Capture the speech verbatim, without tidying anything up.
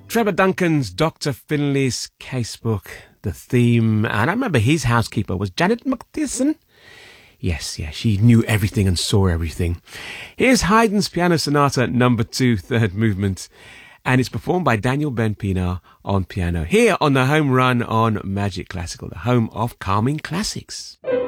Trevor Duncan's Doctor Finlay's Casebook, the theme, and I remember his housekeeper was Janet McTiernan. Yes, yeah, she knew everything and saw everything. Here's Haydn's Piano Sonata number two, third movement, and it's performed by Daniel Ben-Pinar on piano, here on the Home Run on Magic Classical, the home of calming classics.